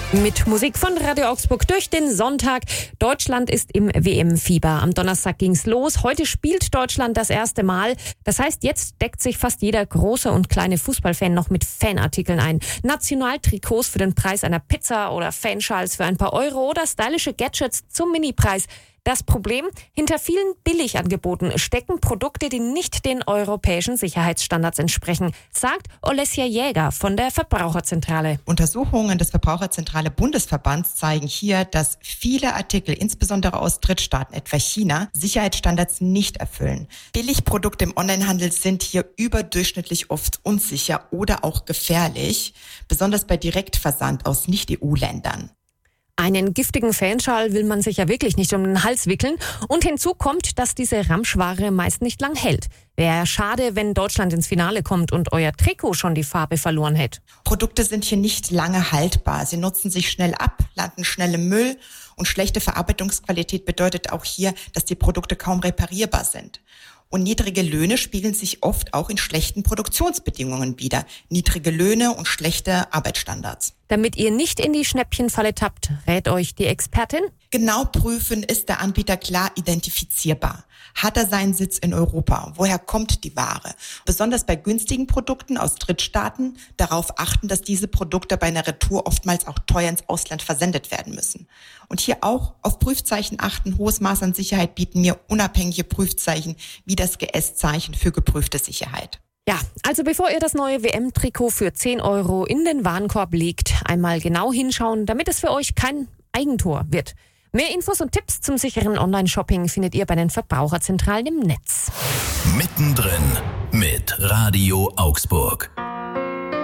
Mit Musik von Radio Augsburg durch den Sonntag. Deutschland ist im WM-Fieber. Am Donnerstag ging's los. Heute spielt Deutschland das erste Mal. Das heißt, jetzt deckt sich fast jeder große und kleine Fußballfan noch mit Fanartikeln ein. Nationaltrikots für den Preis einer Pizza oder Fanschals für ein paar Euro oder stylische Gadgets zum Minipreis. Das Problem: Hinter vielen Billigangeboten stecken Produkte, die nicht den europäischen Sicherheitsstandards entsprechen, sagt Olesja Jäger von der Verbraucherzentrale. Untersuchungen des Verbraucherzentrale Bundesverbands zeigen hier, dass viele Artikel, insbesondere aus Drittstaaten, etwa China, Sicherheitsstandards nicht erfüllen. Billigprodukte im Onlinehandel sind hier überdurchschnittlich oft unsicher oder auch gefährlich, besonders bei Direktversand aus Nicht-EU-Ländern. Einen giftigen Fanschal will man sich ja wirklich nicht um den Hals wickeln. Und hinzu kommt, dass diese Ramschware meist nicht lang hält. Wäre schade, wenn Deutschland ins Finale kommt und euer Trikot schon die Farbe verloren hätte. Produkte sind hier nicht lange haltbar. Sie nutzen sich schnell ab, landen schnell im Müll. Und schlechte Verarbeitungsqualität bedeutet auch hier, dass die Produkte kaum reparierbar sind. Und niedrige Löhne spiegeln sich oft auch in schlechten Produktionsbedingungen wider. Niedrige Löhne und schlechte Arbeitsstandards. Damit ihr nicht in die Schnäppchenfalle tappt, rät euch die Expertin: Genau prüfen, ist der Anbieter klar identifizierbar? Hat er seinen Sitz in Europa? Woher kommt die Ware? Besonders bei günstigen Produkten aus Drittstaaten darauf achten, dass diese Produkte bei einer Retour oftmals auch teuer ins Ausland versendet werden müssen. Und hier auch auf Prüfzeichen achten. Hohes Maß an Sicherheit bieten mir unabhängige Prüfzeichen wie das GS-Zeichen für geprüfte Sicherheit. Ja, also bevor ihr das neue WM-Trikot für 10 Euro in den Warenkorb legt, einmal genau hinschauen, damit es für euch kein Eigentor wird. Mehr Infos und Tipps zum sicheren Online-Shopping findet ihr bei den Verbraucherzentralen im Netz. Mittendrin mit Radio Augsburg.